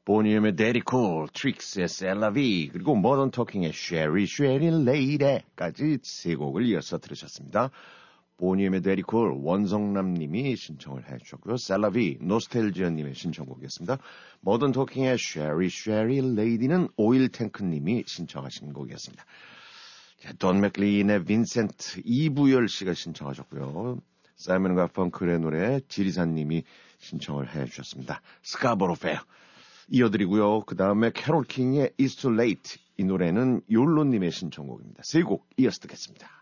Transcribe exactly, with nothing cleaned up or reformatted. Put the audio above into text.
보니엠의 데리콜, 트릭스의 셀라비, 그리고 모던 토킹의 쉐리 쉐리 레이데까지 세 곡을 이어서 들으셨습니다. 보니엠의 데리콜, 원성남 님이 신청을 해주셨고요. 셀라비, 노스텔지어 님의 신청곡이었습니다. 모던 토킹의 쉐리 쉐리 레이디는 오일탱크 님이 신청하신 곡이었습니다. 돈 맥리인의 빈센트, 이부열 씨가 신청하셨고요. 사이먼 가펑클의 노래 지리산 님이 신청을 해주셨습니다. 스카보로 페어. 이어드리고요. 그 다음에 캐롤 킹의 It's Too Late. 이 노래는 욜로님의 신청곡입니다. 세 곡 이어서 듣겠습니다.